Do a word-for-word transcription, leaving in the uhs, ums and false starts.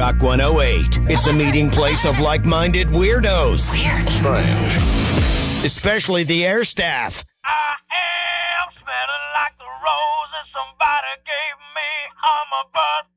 Rock one oh eight. It's a meeting place of like-minded weirdos. Weird. Strange. Especially the air staff. I am smelling like the roses somebody gave me on my birthday.